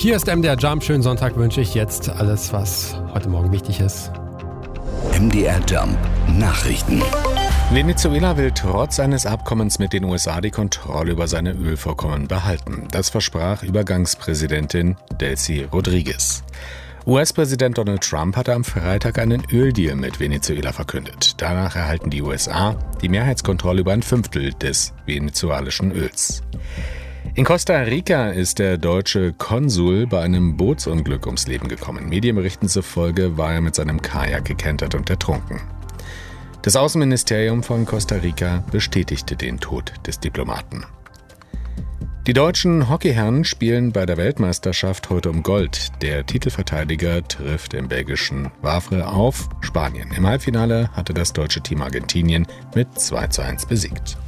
Hier ist MDR Jump. Schönen Sonntag wünsche ich jetzt. Alles, was heute Morgen wichtig ist. MDR Jump Nachrichten. Venezuela will trotz eines Abkommens mit den USA die Kontrolle über seine Ölvorkommen behalten. Das versprach Übergangspräsidentin Delcy Rodriguez. US-Präsident Donald Trump hatte am Freitag einen Öldeal mit Venezuela verkündet. Danach erhalten die USA die Mehrheitskontrolle über ein Fünftel des venezuelischen Öls. In Costa Rica ist der deutsche Konsul bei einem Bootsunglück ums Leben gekommen. Medienberichten zufolge war er mit seinem Kajak gekentert und ertrunken. Das Außenministerium von Costa Rica bestätigte den Tod des Diplomaten. Die deutschen Hockeyherren spielen bei der Weltmeisterschaft heute um Gold. Der Titelverteidiger trifft im belgischen Wavre auf Spanien. Im Halbfinale hatte das deutsche Team Argentinien mit 2:1 besiegt.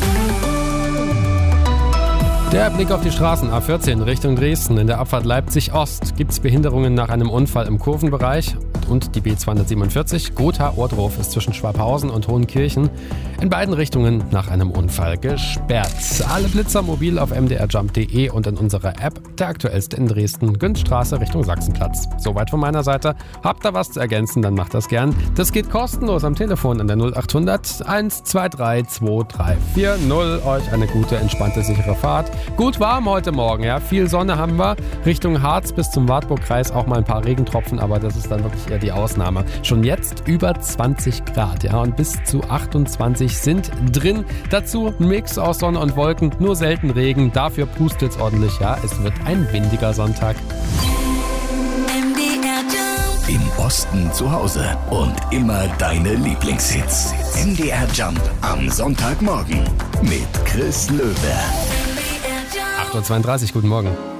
Der Blick auf die Straßen. A14 Richtung Dresden. In der Abfahrt Leipzig-Ost gibt es Behinderungen nach einem Unfall im Kurvenbereich. Und die B247 Gotha-Ohrdruf ist zwischen Schwabhausen und Hohenkirchen in beiden Richtungen nach einem Unfall gesperrt. Alle Blitzer mobil auf mdrjump.de und in unserer App. Der aktuellste in Dresden, Günzstraße Richtung Sachsenplatz. Soweit von meiner Seite. Habt ihr was zu ergänzen, dann macht das gern. Das geht kostenlos am Telefon an der 0800 123 2340. Euch eine gute, entspannte, sichere Fahrt. Gut warm heute Morgen, ja. Viel Sonne haben wir. Richtung Harz bis zum Wartburgkreis auch mal ein paar Regentropfen, aber das ist dann wirklich eher die Ausnahme. Schon jetzt über 20 Grad, ja. Und bis zu 28 sind drin. Dazu ein Mix aus Sonne und Wolken, nur selten Regen. Dafür pustet's ordentlich, ja. Es wird ein windiger Sonntag. Im Osten zu Hause und immer deine Lieblingshits. MDR Jump am Sonntagmorgen mit Chris Löwe. 8:32 Uhr, guten Morgen.